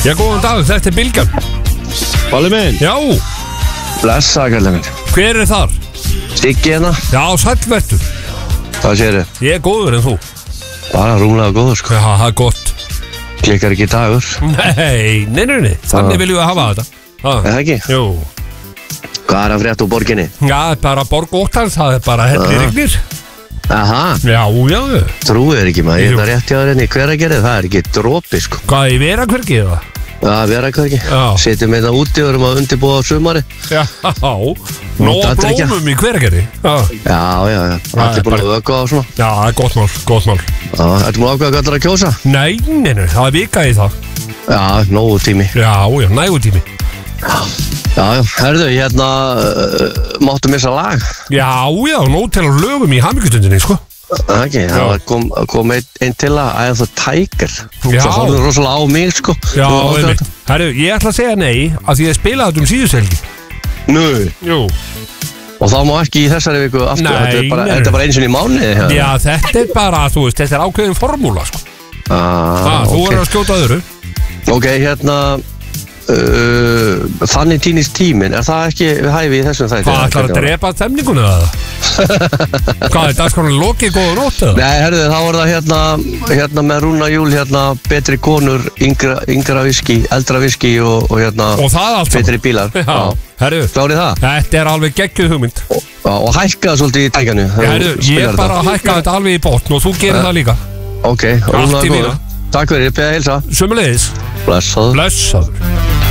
Já, góðan dag, þetta Bilgjan. Balli minn. Já. Blessa, kallið minn. Hver þar? Siggi hérna. Já, sælvertu. Hvað sér þið? Ég góður en þú. Bara rúmlega góður, sko. Já, það gott. Klikkar ekki dagur. Nei. Þannig viljum við hafa þetta. Það ekki? Jú. Hvað að frétta úr borginni? Já, bara borg óttans, það bara hellir rignir. Aha. Já. Trúið ekki maður, ég er rétt hjá þér í Hveragerði, það ekki dropi, sko. Hvað, í Hvergi eða? Já, Hvergi. Sittum hérna úti og erum að undirbúa sumari. Já, nóga blómum í Hveragerði. Já. Allir búin að vögga og svona. Já, það er gott mál. Já, ertu múin að ákveða hvað allar að kjósa? Nei, það er vika í það. Já, nógu tími. Já, nægu tími. Já, herðu, hérna máttu missa lag. Já, nóg til að lögum í hamingustundinni, sko. Það ekki, það kom einn til að Eye of the Tiger. Já. Svo horfðu rosalega á mig, sko. Já, einmitt. Herru, ég ætla að segja nei að því ég spilaði þetta síðustu helgi. Nú. Jú. Og þá má ekki í þessari viku aftur. Nei, þetta er bara eins og í mánuði. Já, þetta er bara, þú veist, þetta er ákveðin formúla, sko. Þú verður að skjóta öðru. Ok, hérna þannig týnist tíminn, er það ekki hæfi í þessum þætti? Hvað, ætlar að drepa stemningunni eða? Hvað, er dagskráin lokið góða nótt eða? Nei, herðu, þá er það hérna með Rúna Júl, betri konur, yngra viski, eldra viski og hérna og það allt betri bílar. Já, herru, klárið það? Þetta er alveg geggjuð hugmynd. Og hækkaði svolítið í tækjanu. Herru, ég bara hækkaði þetta alveg í botn og þú gerir það líka. Ok, Rúna góður. Takk fyrir, ég beða að heilsa. Sömuleiðis. Blessaður.